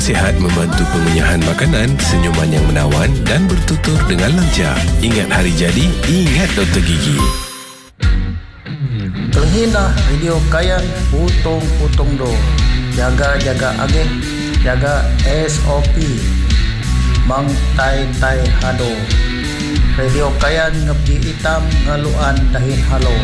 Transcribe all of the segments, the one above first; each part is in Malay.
sihat membantu pengenyahan makanan, senyuman yang menawan dan bertutur dengan lancar. Ingat hari jadi, ingat doktor gigi. Kelenghinlah radio kayan putung-putung do. Jaga-jaga agih, jaga SOP. Mang tai-tai hado. Radio kayan ngebdi hitam ngaluan dahin halo.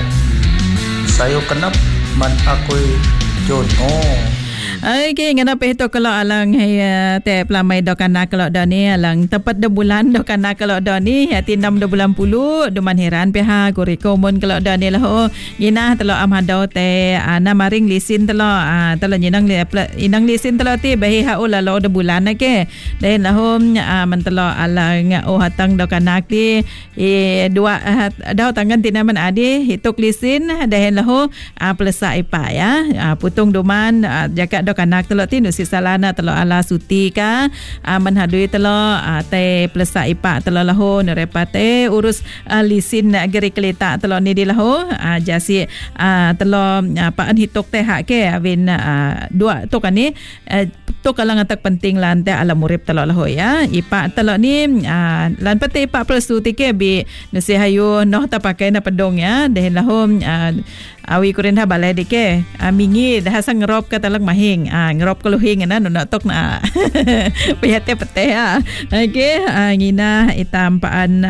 Sayo kenap man akui jono. Okay, ngana pehto kalau alang te pelamai do kana kalau do ni alang tepat de bulan do kana kalau do ni hati 6 de bulan 10 duman heran pihak kuriko mon kalau do ni lah ho gina telo amhado te ana maring lisin telo telo inang lisin telo ti bahi ha ula lo de bulan ke den lah ho man telo alang hatang do kana ti dua do tangan tinaman adi hituk lisin den lah ho pelesa ipa ya putung duman jaga kanak telok ti nusi salana telok ala suti ka menhadui telok te pelesa ipak telok lahu nerepate urus lisin geri kelita telok ni di lahu jasi telok paan hitok teh hak ke awin dua tu kan ni tu kalang atak penting lan te ala murip telok lahu ya ipak telok ni lan pete ipak pelsuti ke bi nusi hayu noh ta pakai na pedong ya deh lahu awi kurin ha balai dike mingi dah sang ngerop ka talang mahing ngerop keluhing na no tok na pihate pete ha okey ngina itam paan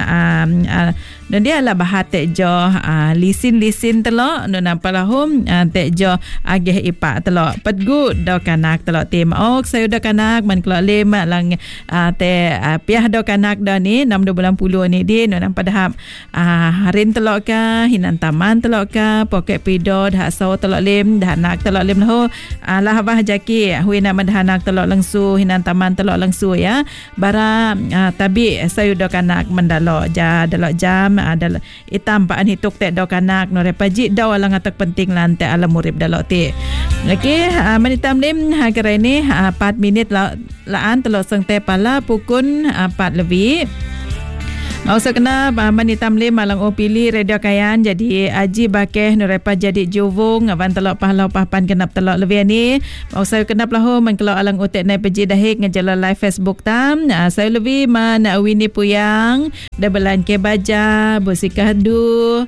dan dia lah bahat jo lisin telok no nampalahum jo agih ipak telok pedgu do kanak telok tim ok sayo do kanak man kelok lem lang te piah do kanak do ni 6 bulan 10 ni di no nampadahap harin telok ka hinan taman telok ka poket pido dah saw telok lem dah nak telok lem ho lah bah jaki hui nak mendahanak telok lengsu hinan taman telok lengsu ya bara tabi sayo do kanak mendalo ja dalok jam adalah itam paan hituk te do kanak no repaji do alang atak penting lan te alam murib dalok ti okey manitam lim kira ini 4 minit laan telok seng te pala pukun 4 lebih. Mau sekena manitam lim malang opili radio kayan jadi aji bakeh nurepa jadi juvung awan telok pahlau papan kenap telok lebih ni mau saya kenap lahu man kelok alang utek nai peji dahik ngejala live Facebook tam saya lebih man Winnie Puyang dabelan ke baja Bosika Du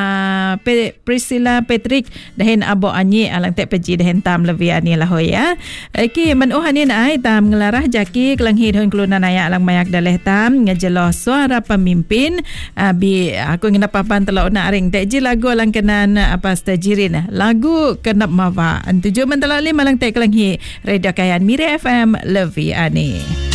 Priscilla Patrick dahin abo anyi alang tek peji dahin tam lebih ani lahu ya okey man uhani nai tam ngelarah jaki kelanghi don kelunan ayak alang mayak daleh tam ngejala suara pemimpin bi aku ngena papan telok nak ring tekji lagu alang kenan apa stajirin lagu kenap mawa antuju mentelok 5 alang tek kelanghi radio kayan Miri FM Levi ani